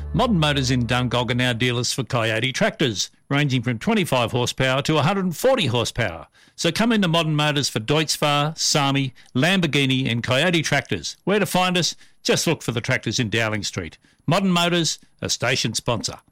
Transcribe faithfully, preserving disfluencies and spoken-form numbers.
Modern Motors in Dungog are now dealers for Coyote tractors, ranging from twenty-five horsepower to one hundred forty horsepower. So come into Modern Motors for Deutz-Fahr, Sami, Lamborghini and Coyote tractors. Where to find us? Just look for the tractors in Dowling Street. Modern Motors, a station sponsor.